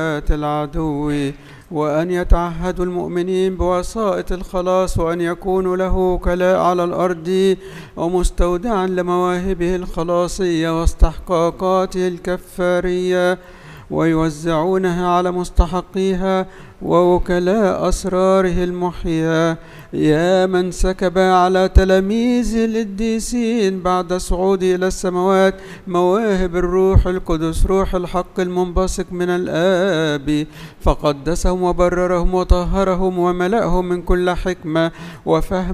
العدو، وأن يتعهد المؤمنين بوسائط الخلاص، وأن يكونوا له وكلاء على الأرض ومستودعا لمواهبه الخلاصية واستحقاقاته الكفارية، ويوزعونها على مستحقيها ووكلاء أسراره المحيا. يا من سكب على تلاميذ القديسين بعد صعوده إلى السماوات مواهب الروح القدس، روح الحق المنبثق من الآب، فقدسهم وبررهم وطهرهم وملأهم من كل حكمة وفهم